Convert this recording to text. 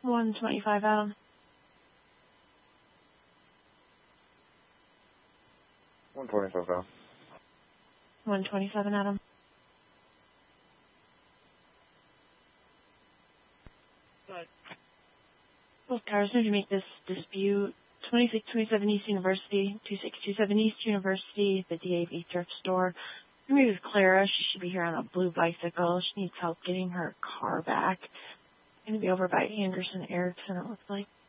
125, Adam. 125, Adam. 127, Adam. Both cars need to make this dispute. 2627 East University, 2627 East University, the DAV thrift store. Her name is Clara. She should be here on a blue bicycle. She needs help getting her car back. Going to be over by Anderson Erickson, it looks like.